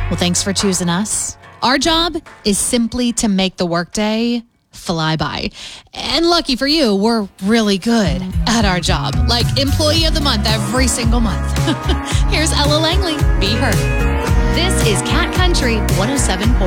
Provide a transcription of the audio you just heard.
Well, thanks for choosing us. Our job is simply to make the workday fly by. And lucky for you, we're really good at our job. Like Employee of the Month every single month. Here's Ella Langley. Be her. This is Cat Country 107.9.